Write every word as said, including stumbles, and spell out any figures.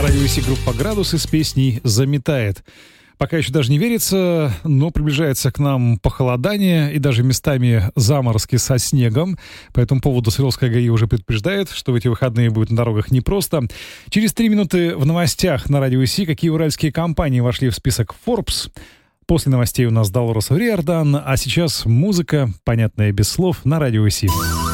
радио ИСИ группа «Градусы» с песней «Заметает». Пока еще даже не верится, но приближается к нам похолодание и даже местами заморозки со снегом. По этому поводу Свердловская ГАИ уже предупреждает, что в эти выходные будет на дорогах непросто. Через три минуты в новостях на радио ИСИ, какие уральские компании вошли в список Forbes. После новостей у нас Долорес Риордан, а сейчас музыка, понятная без слов, на радио ИСИ.